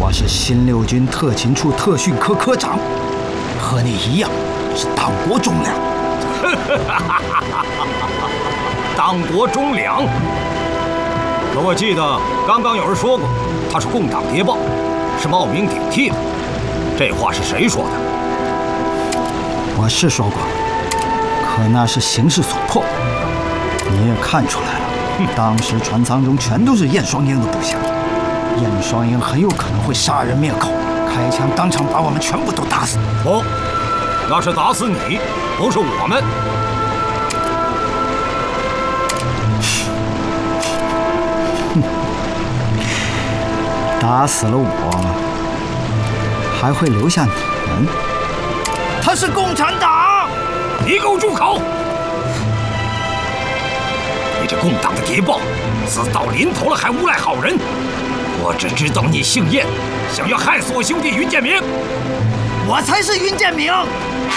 我是新六军特勤处特训科科长，和你一样是党国忠良。 党国忠良。可我记得刚刚有人说过，他是共党谍报，是冒名顶替的。这话是谁说的？ 我是说过，可那是形势所迫。你也看出来了，当时船舱中全都是燕双鹰的部下，燕双鹰很有可能会杀人灭口，开枪当场把我们全部都打死。 哦，那是打死你，不是我们。 打死了我，还会留下你们。他是共产党！ 你给我住口！你这共党的谍报，死到临头了还诬赖好人！我只知道你姓燕，想要害死我兄弟云建明。 我才是云建明！